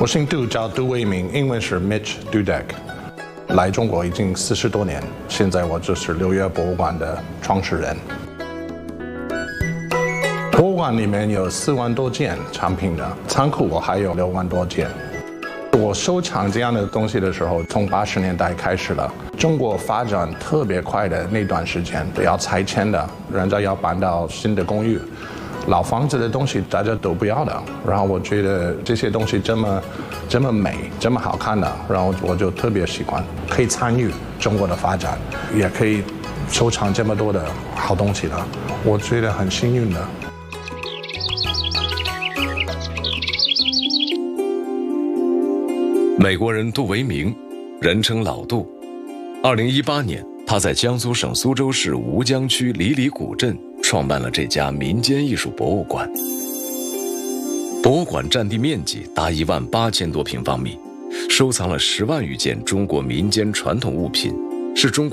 我姓杜，叫杜维明，英文是 Mitch Dudek。来中国已经40多年，现在我就是六月博物馆的创始人。博物馆里面有4万多件产品的，仓库我还有6万多件。我收藏这样的东西的时候，从80年代开始了。中国发展特别快的那段时间，要拆迁的，人家要搬到新的公寓，老房子的东西大家都不要的。然后我觉得这些东西这么美，这么好看的，然后我就特别喜欢，可以参与中国的发展，也可以收藏这么多的好东西的，我觉得很幸运的。 美国人杜维明，人称老杜。2018年，他在江苏省苏州市吴江区里里古镇创办了这家民间艺术博物馆。博物馆占地面积达18000多平方米，收藏了10万余件中国民间传统物品，是中国